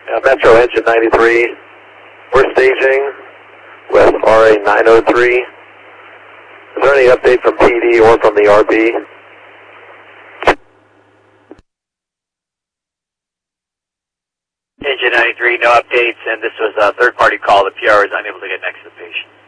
Metro Engine 93. We're staging with RA 903. Is there any update from PD or from the RB? Engine 93, no updates, and this was a third-party call. The PR is unable to get next to the patient.